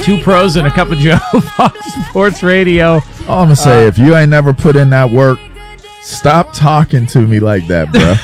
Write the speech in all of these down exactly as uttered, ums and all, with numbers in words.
Two pros and a cup of Joe, Fox Sports Radio. All I'm going to say, uh, if you ain't never put in that work, stop talking to me like that, bro.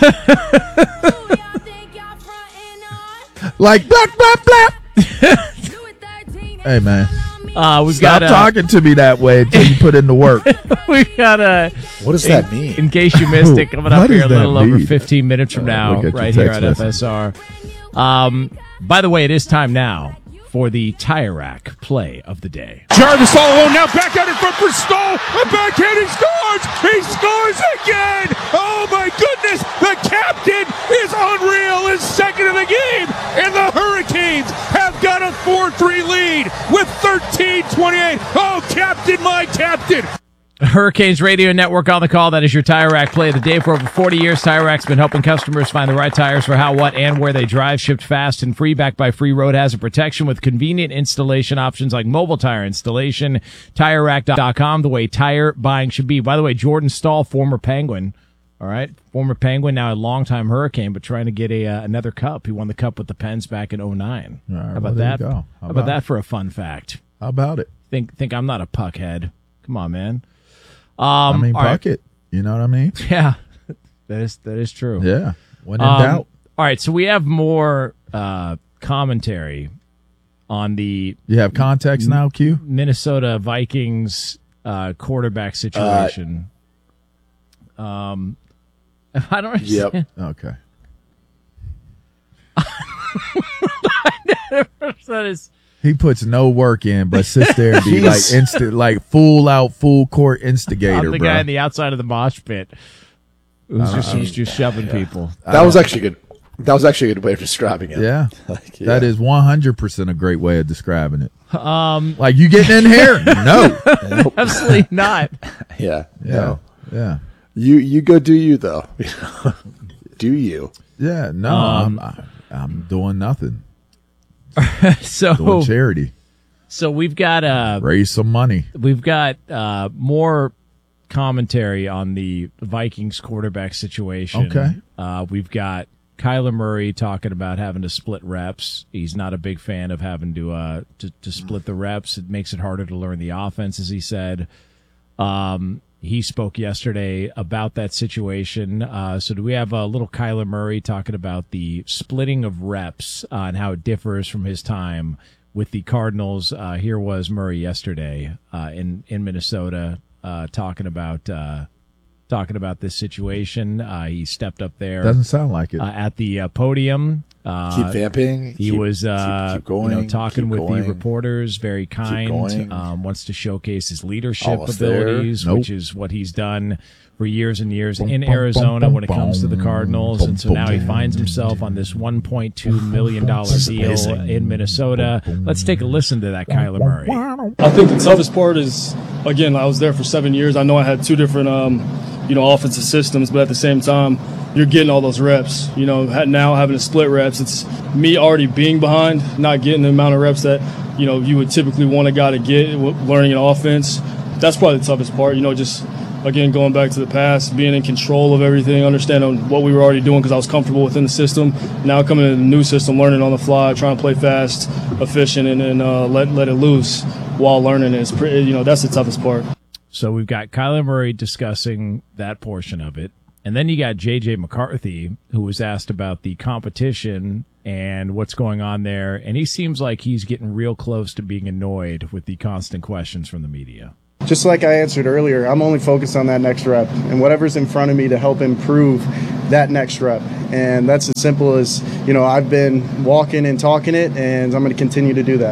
Like, blah, blah, blah. Hey, man. Uh, we've Stop got, uh, talking to me that way until you put in the work. We've got a. What does in, that mean? In case you missed it, coming up What here does a little that over mean? fifteen minutes from Uh, now, look at your right here text on message. F S R. Um, by the way, it is time now for the Tire Rack play of the day. Jarvis all alone now, back out in front for Stoll. A backhand, he scores! He scores again! Oh my goodness! The captain is unreal, is second in the game, and the Hurricanes have got a four three lead with thirteen twenty-eight. Oh, captain, my captain! Hurricanes Radio Network on the call. That is your Tire Rack play of the day. For over forty years, Tire Rack's been helping customers find the right tires for how, what, and where they drive. Shipped fast and free, backed by free road hazard protection with convenient installation options like mobile tire installation. Tire Rack dot com, the way tire buying should be. By the way, Jordan Stahl, former Penguin, all right, former Penguin, now a longtime Hurricane, but trying to get a uh, another cup. He won the cup with the Pens back in oh nine. All right, how about well, there that? you go. How How about about that it? for a fun fact? How about it? Think think I'm not a puckhead. Come on, man. Um, I mean, all right. puck it. You know what I mean? Yeah, that is that is true. Yeah. When in Um, doubt. All right, so we have more uh, commentary on the You have context now, Q? Minnesota Vikings uh, quarterback situation. Uh, um, I don't understand. Yep. Okay. That is. He puts no work in, but sits there and be like He's- instant, like full out, full court instigator, I'm the bro. guy on the outside of the mosh pit who's just who's just shoving people. That was actually good. That was actually a good way of describing it. Yeah. Like, yeah. That is one hundred percent a great way of describing it. Um, Like, you getting in here? No. absolutely not. Yeah. Yeah. No. Yeah. You you go do you though. Do you? Yeah. No, Um, I'm, I'm doing nothing. So Doing charity. so we've got uh Raise some money. we've got uh more commentary on the Vikings quarterback situation. Okay. Uh, we've got Kyler Murray talking about having to split reps. He's not a big fan of having to uh to, to split the reps. It makes it harder to learn the offense, as he said. Um, he spoke yesterday about that situation. Uh, so do we have a little Kyler Murray talking about the splitting of reps uh, and how it differs from his time with the Cardinals? Uh, here was Murray yesterday uh, in in Minnesota uh, talking about uh, talking about this situation. Uh, he stepped up there Doesn't sound like it. uh, at the uh, podium. Uh, Keep vamping. he keep, was uh, keep, keep going. you know, talking keep with going. the reporters, very kind, going. um, wants to showcase his leadership Almost there. abilities, Nope. which is what he's done for years and years Bum, in bum, Arizona bum, when it comes to the bum, Cardinals. bum, And so bum, now he bum. finds himself on this one point two million dollars This is deal amazing. in Minnesota. Let's take a listen to that Kyler Murray. I think the toughest part is, again, I was there for seven years. I know I had two different, um, you know, offensive systems, but at the same time, you're getting all those reps. You know, ha- now having to split reps, it's me already being behind, not getting the amount of reps that, you know, you would typically want a guy to get w- learning an offense. That's probably the toughest part. You know, just, again, going back to the past, being in control of everything, understanding what we were already doing because I was comfortable within the system. Now coming into the new system, learning on the fly, trying to play fast, efficient, and, and uh, let, let it loose while learning is pretty, you know, that's the toughest part. So we've got Kyler Murray discussing that portion of it. And then you got J J McCarthy, who was asked about the competition and what's going on there. And he seems like he's getting real close to being annoyed with the constant questions from the media. Just like I answered earlier, I'm only focused on that next rep and whatever's in front of me to help improve that next rep. And that's as simple as, you know, I've been walking and talking it, and I'm going to continue to do that.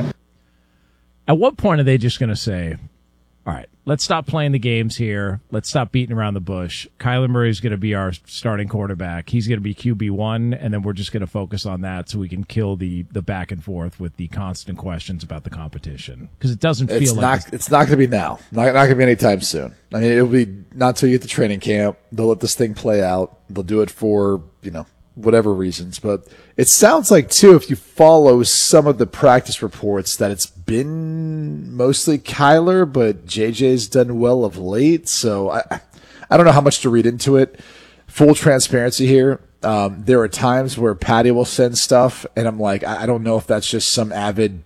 At what point are they just going to say, all right, let's stop playing the games here. Let's stop beating around the bush. Kyler Murray is going to be our starting quarterback. He's going to be Q B one, and then we're just going to focus on that so we can kill the the back and forth with the constant questions about the competition. Because it doesn't feel It's like not. It's not going to be now. Not, not going to be anytime soon. I mean, it'll be not until you get to training camp. They'll let this thing play out. They'll do it for, you know, whatever reasons. But it sounds like too, if you follow some of the practice reports, that it's been mostly Kyler, but J J's done well of late. So I, I don't know how much to read into it. Full transparency here. Um, there are times where Patty will send stuff, and I'm like, I I don't know if that's just some avid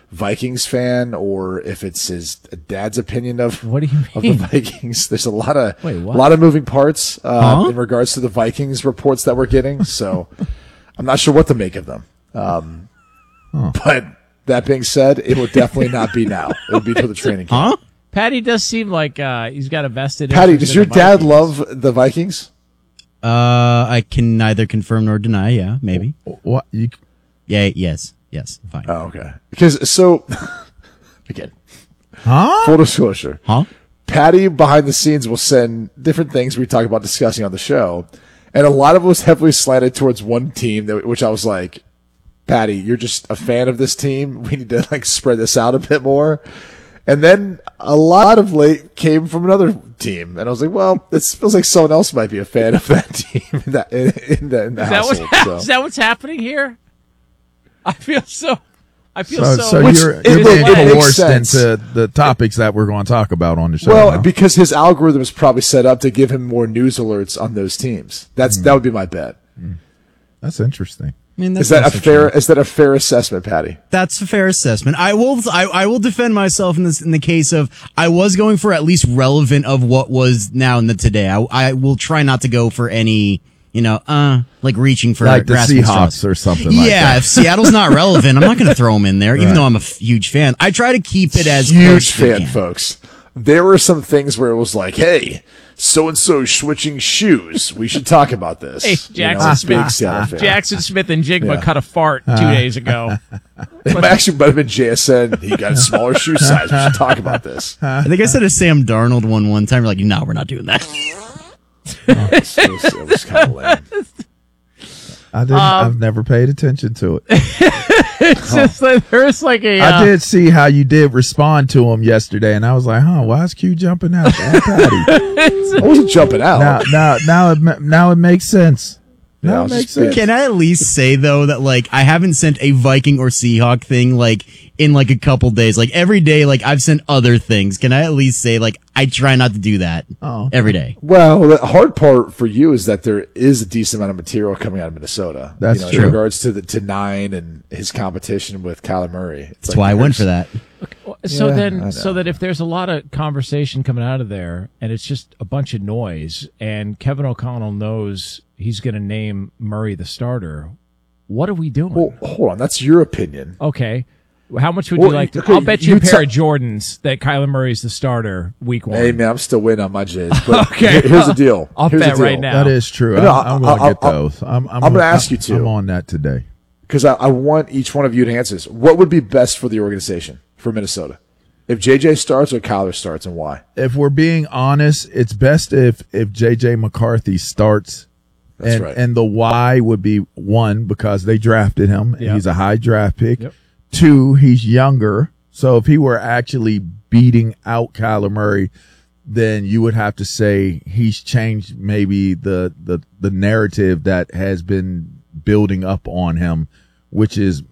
Vikings fan or if it's his dad's opinion of What do you of mean? the Vikings. There's a lot of Wait, a what? lot of moving parts uh, Huh? in regards to the Vikings reports that we're getting. So I'm not sure what to make of them. Um, But that being said, it will definitely not be now. It'll be till the training camp. Huh? Patty does seem like uh, he's got a vested Patty, interest does in your the dad Vikings. love the Vikings? Uh, I can neither confirm nor deny. Yeah, maybe. What you? Yeah, yes, yes, fine. Oh, okay. Because so again, Huh? full disclosure. Huh? Patty behind the scenes will send different things we talk about discussing on the show, and a lot of it was heavily slanted towards one team, that, which I was like, Patty, you're just a fan of this team. We need to like spread this out a bit more. And then a lot of late came from another team, and I was like, well, this feels like someone else might be a fan of that team in that in, in the, in the Is that, household. what, so. is that what's happening here? I feel so. I feel So, so. so Which- you're, it- you're it- being it makes coerced sense. into the topics that we're going to talk about on the show. Well, huh? because his algorithm is probably set up to give him more news alerts on those teams. That's that would be my bet. That's interesting. I mean, that's Is that a also fair? true. Is that a fair assessment, Patty? That's a fair assessment. I will. I, I will defend myself in this in the case of I was going for at least relevant of what was now in the today. I, I will try not to go for any, you know, uh, like reaching for Like the grasping Seahawks straws. or something like Yeah, that. if Seattle's not relevant, I'm not going to throw them in there, even though I'm a f- huge fan. I try to keep it as Huge close as we fan, can. folks. There were some things where it was like, "Hey, so and so switching shoes. We should talk about this." Hey, You know, Jackson big Smith. Seattle fan. Jackson Smith and Jigma Yeah. cut a fart two days ago. It actually might have been J S N. He got a smaller shoe size. We should talk about this. I think I said a Sam Darnold one one time. We're like, no, we're not doing that. It was, it was kind of lame. I didn't. I've never paid attention to it. It's just like there's like a. Uh, I did see how you did respond to him yesterday, and I was like, "Huh? Why is Q jumping out?" at Patty? I wasn't jumping out. now, now, now, it ma- now it makes sense. Yeah, I Now it was makes just being- sense. Can I at least say though that like I haven't sent a Viking or Seahawk thing like in like a couple days. Like every day, like I've sent other things. Can I at least say like I try not to do that Oh. every day? Well, the hard part for you is that there is a decent amount of material coming out of Minnesota. That's you know, true. In regards to the to nine and his competition with Kyler Murray. It's That's why I went for that. So Yeah, I then, know. so that if there's a lot of conversation coming out of there, and it's just a bunch of noise, and Kevin O'Connell knows he's going to name Murray the starter, what are we doing? Well, hold on. That's your opinion. Okay, how much would Well, you like to? okay, I'll bet you, you a pair t- of Jordans that Kyler Murray's the starter week one. Hey, man, I'm still waiting on my J's. But Okay. here- here's the deal. I'll Here's bet the right deal. now. That is true. No, I, I'm going to I'll- get I'll- those. I'm, I'm, I'm gonna ask you to. I'm on that today. Because I, I want each one of you to answer this. What would be best for the organization, for Minnesota? If J J starts or Kyler starts, and why? If we're being honest, it's best if if J J McCarthy starts. That's and, right. and the why would be one, because they drafted him. and Yep. He's a high draft pick. Yep. Two, he's younger. So if he were actually beating out Kyler Murray, then you would have to say he's changed maybe the, the, the narrative that has been building up on him, which is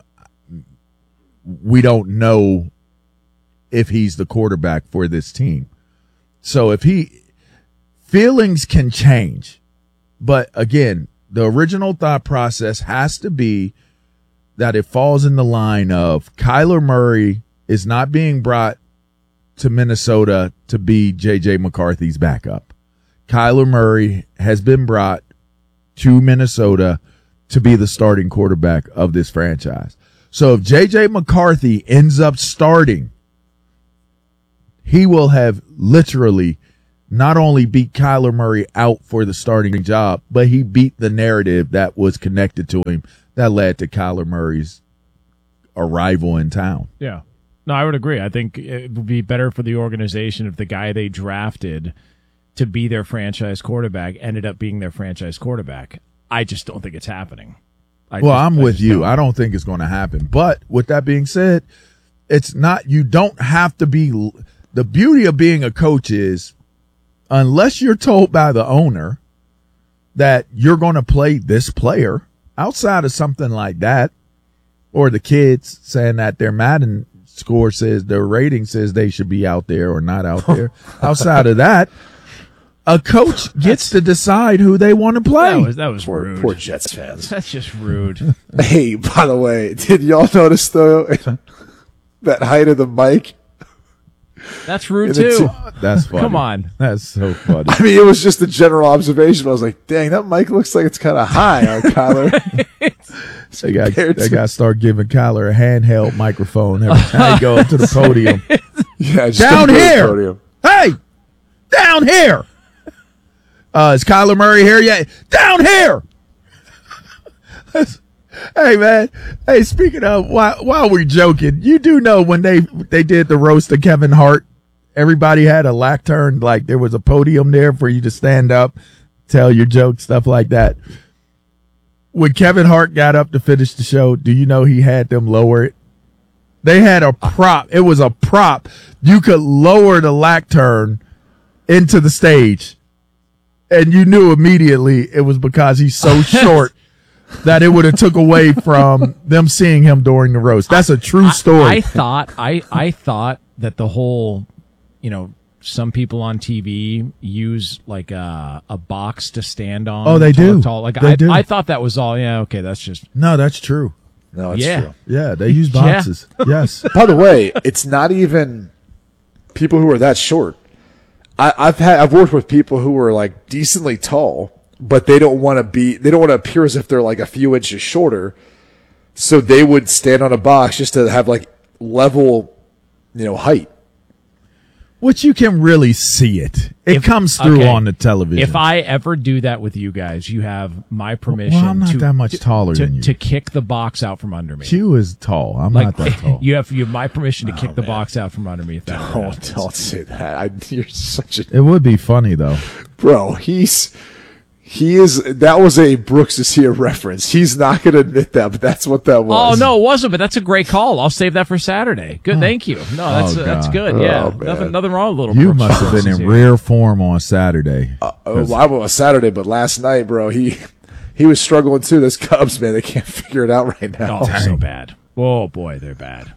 we don't know if he's the quarterback for this team. So if he, feelings can change. But again, the original thought process has to be that it falls in the line of Kyler Murray is not being brought to Minnesota to be J J McCarthy's backup. Kyler Murray has been brought to Minnesota to be the starting quarterback of this franchise. So if J J McCarthy ends up starting, he will have literally not only beat Kyler Murray out for the starting job, but he beat the narrative that was connected to him that led to Kyler Murray's arrival in town. Yeah. No, I would agree. I think it would be better for the organization if the guy they drafted to be their franchise quarterback ended up being their franchise quarterback. I just don't think it's happening. I Well, just- I'm I with just you. don't. I don't think it's going to happen. But with that being said, it's not, you don't have to be, the beauty of being a coach is unless you're told by the owner that you're going to play this player outside of something like that, or the kids saying that their Madden score says their rating says they should be out there or not out there. Outside of that, a coach gets to decide who they want to play. That was, that was Poor, rude. poor Jets fans. That's just rude. Hey, by the way, did y'all notice though? that height of the mic. That's rude And it's- too. That's funny. Come on. That's so funny. I mean, it was just a general observation. I was like, dang, that mic looks like it's kind of high on Kyler. They got Compared they to- got to start giving Kyler a handheld microphone every time he go up to the podium. Yeah, just Down go to the here. podium. Hey, down here. Uh, is Kyler Murray here yet? Down here. Hey man. Hey, speaking of, while while we're joking, you do know when they they did the roast of Kevin Hart, everybody had a lectern, like there was a podium there for you to stand up, tell your jokes, stuff like that. When Kevin Hart got up to finish the show, do you know he had them lower it? They had a prop. It was a prop. You could lower the lectern into the stage, and you knew immediately it was because he's so short that it would have took away from them seeing him during the roast. That's a true story. I thought I I thought that the whole, you know, some people on T V use like a a box to stand on. Oh, they to do. look tall. Like They I do. I thought that was all. Yeah, okay, that's just no, that's true. No, it's Yeah. true. Yeah, they use Yeah. boxes. Yes. By the way, it's not even people who are that short. I, I've had I've worked with people who are like decently tall, but they don't want to be they don't want to appear as if they're like a few inches shorter. So they would stand on a box just to have like level, you know, height. Which you can really see it. It If- comes through okay. on the television. If I ever do that with you guys, you have my permission. I'm not to, that much to- taller to, than you. to kick the box out from under me. Q is tall. I'm Like not that tall. you have you have my permission to kick the box out from under me. If that ever Don't happens. don't say that. I, you're such a It would be funny though. bro. He's he is that was a Brooks to see a reference. He's not going to admit that, but that's what that Oh was. no, it wasn't. But that's a great call. I'll save that for Saturday. Good, thank you. No, that's Oh, that's God. good. Yeah, Oh, man. nothing nothing wrong with little. You Brooks must have been references in here. rare form on Saturday. Oh, well, I was Saturday, but last night, bro, he he was struggling too. This Cubs man, they can't figure it out right now. Oh, they're so bad. Oh boy, they're bad.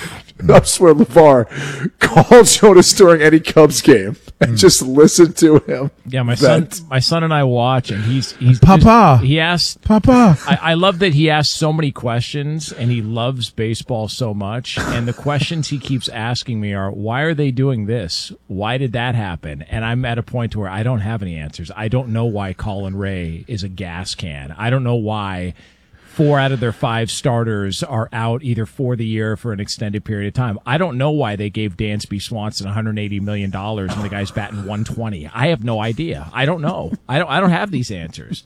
I swear, LeVar called Jonas during any Cubs game and just listened to him. Yeah, my vent. son, my son and I watch, and he's he's Papa. He asked. Papa. I, I love that he asks so many questions, and he loves baseball so much. And the questions he keeps asking me are, "Why are they doing this? Why did that happen?" And I'm at a point where I don't have any answers. I don't know why Colin Ray is a gas can. I don't know why four out of their five starters are out either for the year or for an extended period of time. I don't know why they gave Dansby Swanson one hundred eighty million dollars when the guy's batting one twenty. I have no idea. I don't know. I don't. I don't have these answers.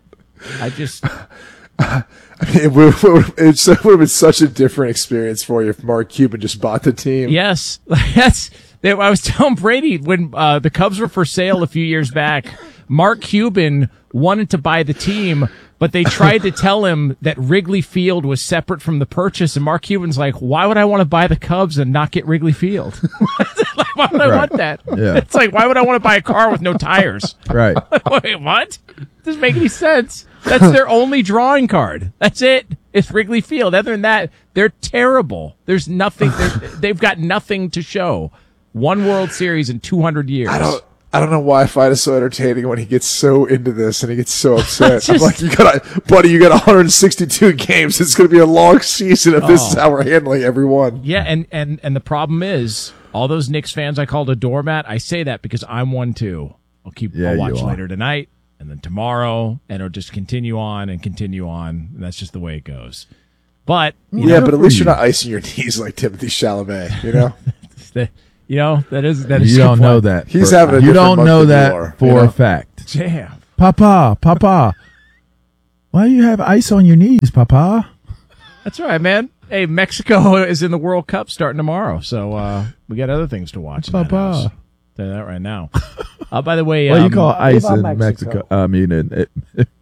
I just. I mean, it would, it would have been such a different experience for you if Mark Cuban just bought the team. Yes, that's. I was telling Brady when uh, the Cubs were for sale a few years back. Mark Cuban wanted to buy the team, but they tried to tell him that Wrigley Field was separate from the purchase, and Mark Cuban's like, "Why would I want to buy the Cubs and not get Wrigley Field? Like, why would I Right. want that? Yeah. It's like, why would I want to buy a car with no tires? Right. Wait, what? Doesn't make any sense. That's their only drawing card. That's it. It's Wrigley Field. Other than that, they're terrible. There's nothing. They've got nothing to show. One World Series in two hundred years. I don't. I don't know why I find it so entertaining when he gets so into this and he gets so upset. I'm Just- like, you got, buddy, you got one hundred sixty-two games. It's going to be a long season if this is Oh. how we're handling everyone. Yeah, and, and, and the problem is, all those Knicks fans I called a doormat, I say that because I'm one too. I'll keep Yeah, I'll you watch are. later tonight and then tomorrow, and it'll just continue on and continue on. And that's just the way it goes. But, you Yeah, know, but at least you're not icing your knees like Timothy Chalamet, you know? the- you know, that is, that is You a good don't know point. that. He's for- having a You different don't month know than that you are, for you know? a fact. Damn. Papa, Papa. Why you have ice on your knees, Papa? That's all right, man. Hey, Mexico is in the World Cup starting tomorrow, so uh, we got other things to watch. in that Papa. house. Tell you that right now. Uh, by the way, What do um, you call ice in about Mexico? Mexico? I mean, in, it,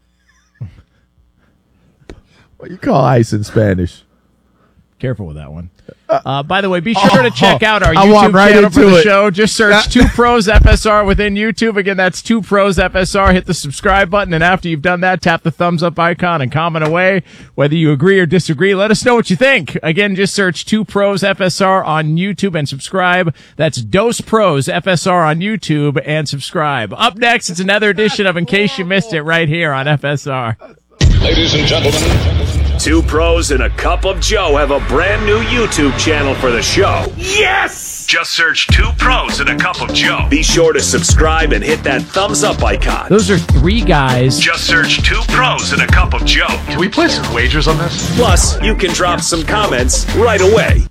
what you call ice in Spanish? careful with that one. Uh, by the way, be sure to check out our I walked YouTube right channel for into the it. show. Just search Two Pros F S R within YouTube. Again, that's Two Pros F S R. Hit the subscribe button, and after you've done that, tap the thumbs up icon and comment away. Whether you agree or disagree, let us know what you think. Again, just search Two Pros F S R on YouTube and subscribe. That's Dos Pros F S R on YouTube and subscribe. Up next, it's another edition of In Case You Missed It right here on F S R. Ladies and gentlemen, Two pros and a cup of Joe have a brand new YouTube channel for the show. Yes! Just search Two Pros and a Cup of Joe. Be sure to subscribe and hit that thumbs up icon. Those are three guys. Just search Two Pros and a Cup of Joe. Can we place some wagers on this? Plus, you can drop some comments right away.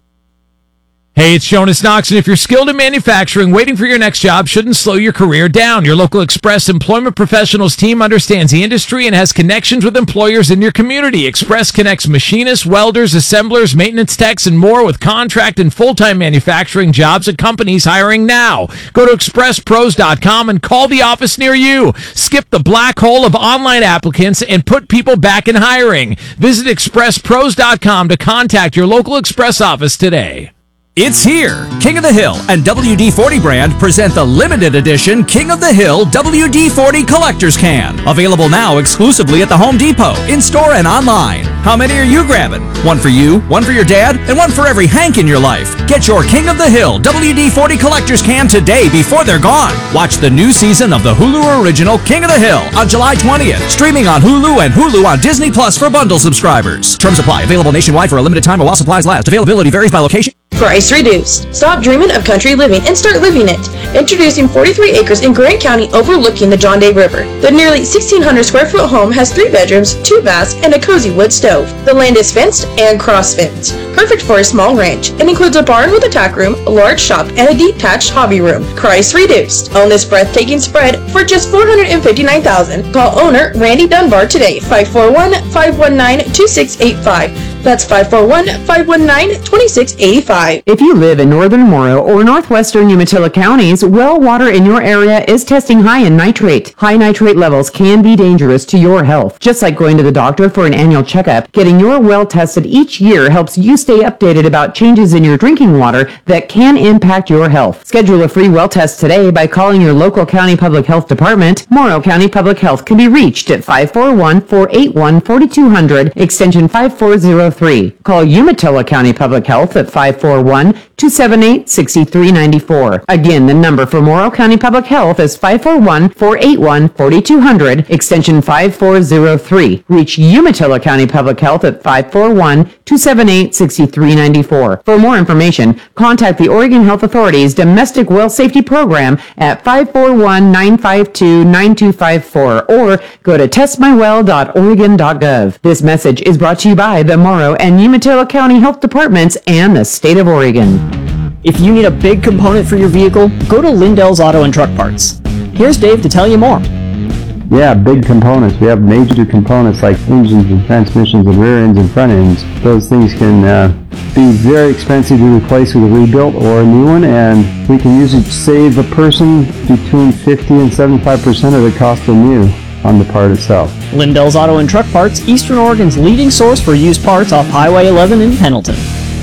Hey, it's Jonas Knox, and if you're skilled in manufacturing, waiting for your next job shouldn't slow your career down. Your local Express Employment Professionals team understands the industry and has connections with employers in your community. Express connects machinists, welders, assemblers, maintenance techs, and more with contract and full-time manufacturing jobs at companies hiring now. Go to express pros dot com and call the office near you. Skip the black hole of online applicants and put people back in hiring. Visit express pros dot com to contact your local Express office today. It's here. King of the Hill and W D forty brand present the limited edition King of the Hill W D forty Collector's Can. Available now exclusively at the Home Depot, in-store and online. How many are you grabbing? One for you, one for your dad, and one for every Hank in your life. Get your King of the Hill W D forty Collector's Can today before they're gone. Watch the new season of the Hulu original King of the Hill on July twentieth. Streaming on Hulu and Hulu on Disney Plus for bundle subscribers. Terms apply. Available nationwide for a limited time while supplies last. Availability varies by location. Price reduced. Stop dreaming of country living and start living it. Introducing forty-three acres in Grant County overlooking the John Day River. The nearly sixteen hundred square foot home has three bedrooms, two baths, and a cozy wood stove. The land is fenced and cross-fenced. Perfect for a small ranch. It includes a barn with a tack room, a large shop, and a detached hobby room. Price reduced. Own this breathtaking spread for just four hundred fifty-nine thousand dollars. Call owner Randy Dunbar today, five four one, five one nine, two six eight five. That's five four one, five one nine, two six eight five. If you live in northern Morrow or northwestern Umatilla counties, well water in your area is testing high in nitrate. High nitrate levels can be dangerous to your health. Just like going to the doctor for an annual checkup, getting your well tested each year helps you stay updated about changes in your drinking water that can impact your health. Schedule a free well test today by calling your local county public health department. Morrow County Public Health can be reached at five four one, four eight one, four two zero zero, extension five four zero three. Call Umatilla County Public Health at five four one, two seven eight, six three nine four. Again, the number for Morrow County Public Health is five four one, four eight one, four two zero zero, extension five four zero three. Reach Umatilla County Public Health at five four one, two seven eight, six three nine four. For more information, contact the Oregon Health Authority's Domestic Well Safety Program at five four one, nine five two, nine two five four or go to test my well dot oregon dot gov. This message is brought to you by the Morrow and Umatilla County Health Departments and the State of Oregon. If you need a big component for your vehicle, go to Lindell's Auto and Truck Parts. Here's Dave to tell you more. Yeah, big components. We have major components like engines and transmissions and rear ends and front ends. Those things can uh, be very expensive to replace with a rebuilt or a new one, and we can usually save a person between fifty and seventy-five percent of the cost of new on the part itself. Lindell's Auto and Truck Parts, Eastern Oregon's leading source for used parts off Highway eleven in Pendleton.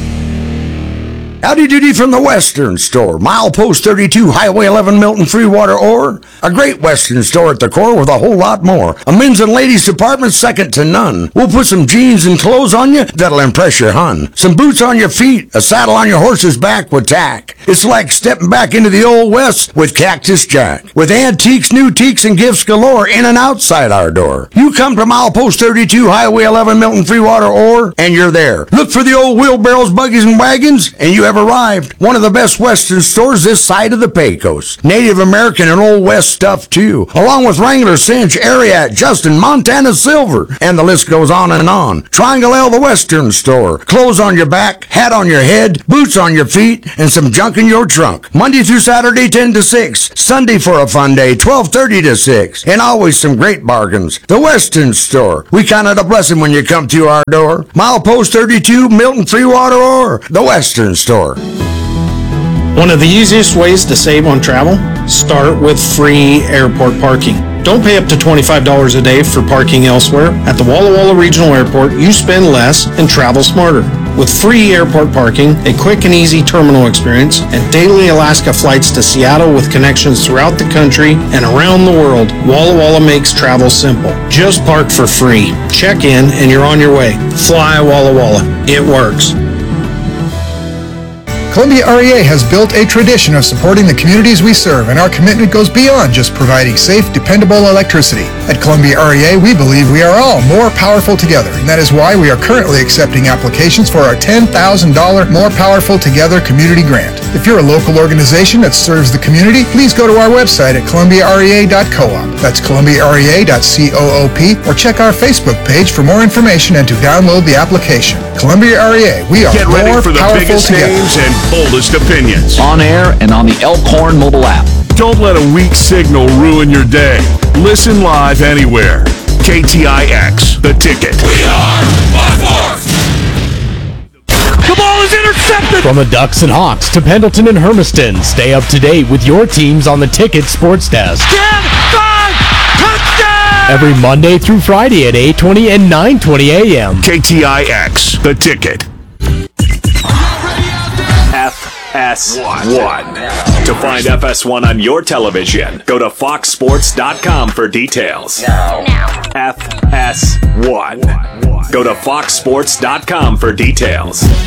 Howdy doody from the Western Store, milepost thirty-two, Highway eleven, Milton, Freewater, or a great Western store at the core with a whole lot more. A men's and ladies department second to none. We'll put some jeans and clothes on you that'll impress your hun. Some boots on your feet, a saddle on your horse's back with tack. It's like stepping back into the old West with Cactus Jack. With antiques, new teaks, and gifts galore in and outside our door. You come to milepost thirty-two, Highway eleven, Milton, Freewater, or, and you're there. Look for the old wheelbarrows, buggies, and wagons, and you have arrived. One of the best Western stores this side of the Pecos. Native American and Old West stuff too, along with Wrangler, Cinch, Ariat, Justin, Montana Silver, and the list goes on and on. Triangle L, the Western Store. Clothes on your back, hat on your head, boots on your feet, and some junk in your trunk. Monday through Saturday, ten to six. Sunday for a fun day, twelve thirty to six. And always some great bargains. The Western Store. We count it a blessing when you come to our door. Milepost thirty-two, Milton, Freewater, or the Western Store. One of the easiest ways to save on travel? Start with free airport parking. Don't pay up to twenty-five dollars a day for parking elsewhere. At the Walla Walla Regional Airport, you spend less and travel smarter. With free airport parking, a quick and easy terminal experience, and daily Alaska flights to Seattle with connections throughout the country and around the world, Walla Walla makes travel simple. Just park for free. Check in and you're on your way. Fly Walla Walla. It works. Columbia R E A has built a tradition of supporting the communities we serve, and our commitment goes beyond just providing safe, dependable electricity. At Columbia R E A, we believe we are all more powerful together, and that is why we are currently accepting applications for our ten thousand dollars More Powerful Together Community Grant. If you're a local organization that serves the community, please go to our website at columbia r e a dot coop. That's columbia r e a dot coop, or check our Facebook page for more information and to download the application. Columbia R E A, we are Get more ready for the powerful biggest together. names and boldest opinions. On air and on the Elkhorn mobile app. Don't let a weak signal ruin your day. Listen live anywhere. K T I X, The Ticket. We are one fourth. The ball is intercepted. From the Ducks and Hawks to Pendleton and Hermiston, stay up to date with your teams on the Ticket Sports Desk. ten five, touchdown! Every Monday through Friday at eight twenty and nine twenty a.m. K T I X, The Ticket. F S one. To find F S one on your television, go to fox sports dot com for details. F S one. Go to fox sports dot com for details.